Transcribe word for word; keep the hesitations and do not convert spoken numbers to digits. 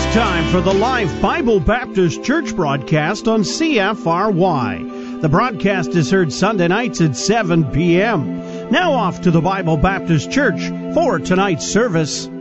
time for the live Bible Baptist Church broadcast on C F R Y. The broadcast is heard Sunday nights at seven p.m. Now off to the Bible Baptist Church for tonight's service.